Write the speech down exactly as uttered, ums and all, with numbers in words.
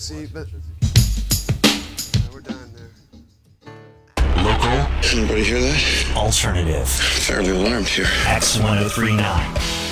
See, but yeah, we're done there. Local. Anybody hear that? Alternative. Fairly alarmed here. X ten thirty-nine.